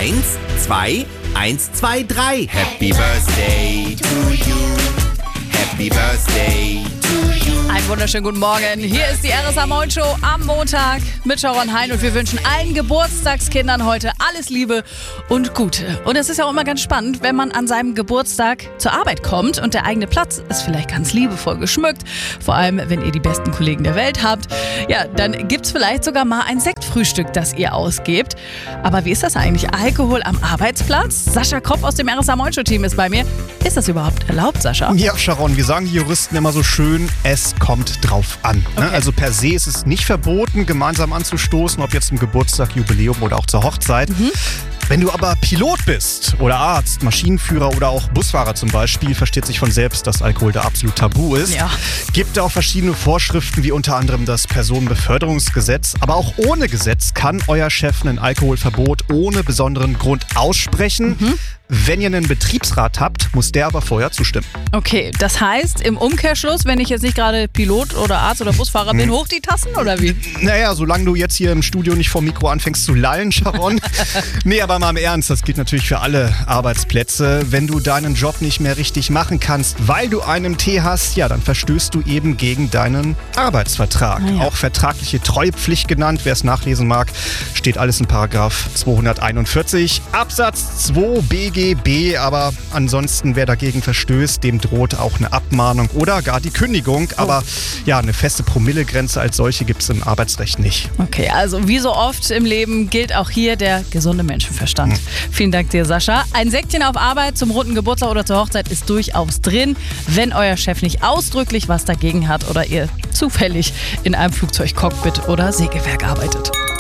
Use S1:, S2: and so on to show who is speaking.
S1: 1, 2, 1, 2, 3. Happy Birthday to you. Happy Birthday to you.
S2: Einen wunderschönen guten Morgen. Hier ist die RSA Moin Show am Montag mit Sharon Hein und wir wünschen allen Geburtstagskindern heute alles Liebe und Gute. Und es ist ja auch immer ganz spannend, wenn man an seinem Geburtstag zur Arbeit kommt und der eigene Platz ist vielleicht ganz liebevoll geschmückt. Vor allem, wenn ihr die besten Kollegen der Welt habt. Ja, dann gibt's vielleicht sogar mal ein Sektfrühstück, das ihr ausgebt. Aber wie ist das eigentlich? Alkohol am Arbeitsplatz? Sascha Kropp aus dem RSA Moin Show Team ist bei mir. Ist das überhaupt erlaubt, Sascha?
S3: Ja, Sharon, wir sagen die Juristen immer so schön, es kommt drauf an. Ne?
S2: Okay.
S3: Also per se ist es nicht verboten, gemeinsam anzustoßen, ob jetzt zum Geburtstag, Jubiläum oder auch zur Hochzeit. Wenn du aber Pilot bist oder Arzt, Maschinenführer oder auch Busfahrer zum Beispiel, versteht sich von selbst, dass Alkohol da absolut tabu ist.
S2: Ja.
S3: Gibt auch verschiedene Vorschriften, wie unter anderem das Personenbeförderungsgesetz. Aber auch ohne Gesetz kann euer Chef ein Alkoholverbot ohne besonderen Grund aussprechen. Wenn ihr einen Betriebsrat habt, muss der aber vorher zustimmen.
S2: Okay, das heißt im Umkehrschluss, wenn ich jetzt nicht gerade Pilot oder Arzt oder Busfahrer bin, hoch die Tassen oder wie?
S3: Naja, solange du jetzt hier im Studio nicht vom Mikro anfängst zu lallen, Sharon. Nee, aber mal im Ernst, das gilt natürlich für alle Arbeitsplätze. Wenn du deinen Job nicht mehr richtig machen kannst, weil du einen Tee hast, ja, dann verstößt du eben gegen deinen Arbeitsvertrag.
S2: Ja.
S3: Auch vertragliche Treuepflicht genannt, wer es nachlesen mag, steht alles in Paragraph 241 Absatz 2 BGB. Aber ansonsten, wer dagegen verstößt, dem droht auch eine Abmahnung oder gar die Kündigung. Aber ja, eine feste Promillegrenze als solche gibt es im Arbeitsrecht nicht.
S2: Okay, also wie so oft im Leben gilt auch hier der gesunde Menschenverstand. Vielen Dank dir, Sascha. Ein Säckchen auf Arbeit zum runden Geburtstag oder zur Hochzeit ist durchaus drin, wenn euer Chef nicht ausdrücklich was dagegen hat oder ihr zufällig in einem Flugzeugcockpit oder Sägewerk arbeitet.